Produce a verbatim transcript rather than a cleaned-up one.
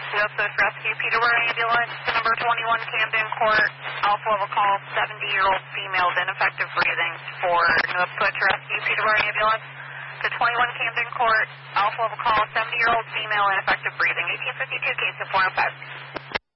Joseph Rescue Peterborough Ambulance to number twenty-one Camden Court. Alpha level call seventy-year-old female with ineffective breathing for North Push Rescue Peterborough Ambulance to twenty-one Camden Court. Alpha level call seventy-year-old female ineffective breathing. eighteen fifty-two case of four oh five.